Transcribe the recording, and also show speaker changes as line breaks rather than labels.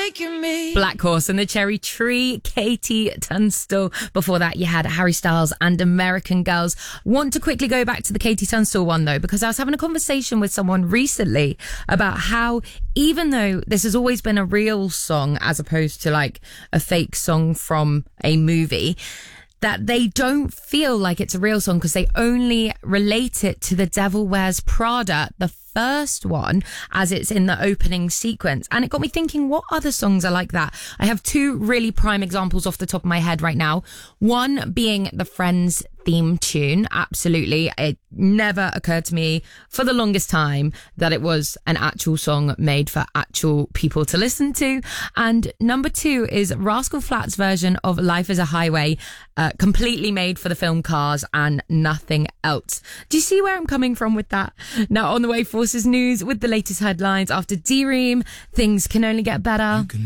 making me.
Black Horse and the Cherry Tree, Katie Tunstall. Before that, you had Harry Styles and American Girls. Want to quickly go back to the Katie Tunstall one, though, because I was having a conversation with someone recently about how, even though this has always been a real song as opposed to like a fake song from a movie, that they don't feel like it's a real song because they only relate it to The Devil Wears Prada, the first one, as it's in the opening sequence. And it got me thinking, what other songs are like that? I have two really prime examples off the top of my head right now. One being the Friends theme tune. Absolutely. It never occurred to me for the longest time that it was an actual song made for actual people to listen to. And number two is Rascal Flatts' version of Life is a Highway, completely made for the film Cars and nothing else. Do you see where I'm coming from with that? Now, on the way, Forces News with the latest headlines after D-Ream. Things can only get better.